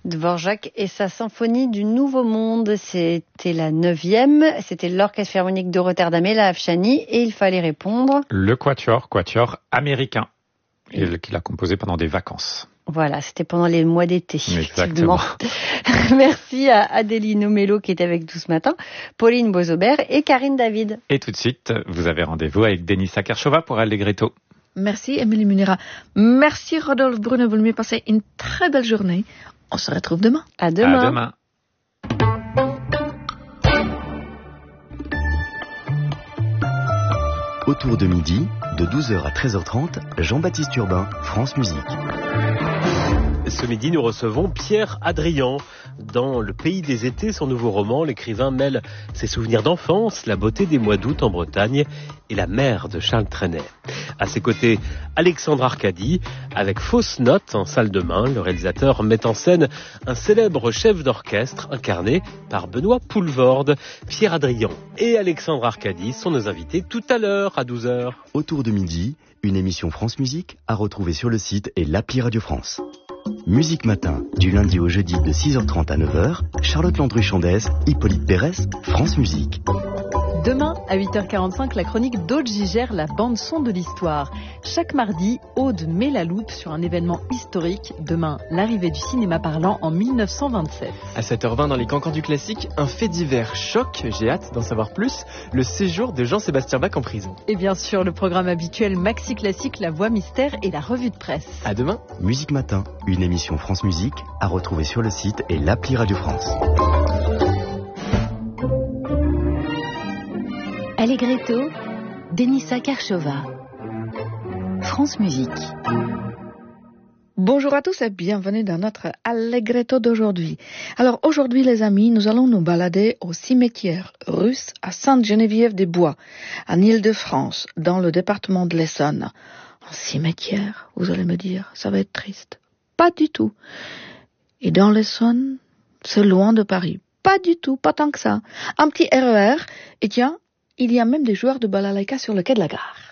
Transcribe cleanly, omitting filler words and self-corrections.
Dvorak et sa symphonie du Nouveau Monde. C'était la 9e. C'était l'Orchestre Philharmonique de Rotterdam et la Afshani. Et il fallait répondre... Le quatuor américain, qu'il a composé pendant des vacances. Voilà, c'était pendant les mois d'été. Exactement. Merci à Adéline Omello qui était avec nous ce matin, Pauline Boisaubert et Karine David. Et tout de suite, vous avez rendez-vous avec Denisa Kershova pour Allegretto. Merci Émilie Munera. Merci Rodolphe Brune, vous me passez une très belle journée. On se retrouve demain. À demain. À demain. Autour de midi, de 12h à 13h30, Jean-Baptiste Urbain, France Musique. Ce midi, nous recevons Pierre Adrian. Dans Le Pays des Étés, son nouveau roman, l'écrivain mêle ses souvenirs d'enfance, la beauté des mois d'août en Bretagne et la mer de Charles Trenet. À ses côtés, Alexandre Arcadi, avec Fausse Note en salle de main. Le réalisateur met en scène un célèbre chef d'orchestre incarné par Benoît Poulvorde. Pierre Adrian et Alexandre Arcadi sont nos invités tout à l'heure à 12h. Autour de midi, une émission France Musique à retrouver sur le site et l'appli Radio France. Musique Matin, du lundi au jeudi de 6h30 à 9h, Charlotte Landru-Chandès, Hippolyte Bérès, France Musique. Demain, à 8h45, la chronique d'Aude Gigère, la bande-son de l'histoire. Chaque mardi, Aude met la loupe sur un événement historique. Demain, l'arrivée du cinéma parlant en 1927. À 7h20 dans les cancans du classique, un fait divers choc, j'ai hâte d'en savoir plus, le séjour de Jean-Sébastien Bach en prison. Et bien sûr, le programme habituel Maxi Classique, la voix mystère et la revue de presse. À demain. Musique Matin, une émission France Musique à retrouver sur le site et l'appli Radio France. Allegretto, Denisa Kershova, France Musique. Bonjour à tous et bienvenue dans notre Allegretto d'aujourd'hui. Alors aujourd'hui les amis, nous allons nous balader au cimetière russe à Sainte-Geneviève-des-Bois, en Île-de-France, dans le département de l'Essonne. Un cimetière, vous allez me dire, ça va être triste. Pas du tout. Et dans l'Essonne, c'est loin de Paris. Pas du tout, pas tant que ça. Un petit RER, et tiens, il y a même des joueurs de balalaïka sur le quai de la gare.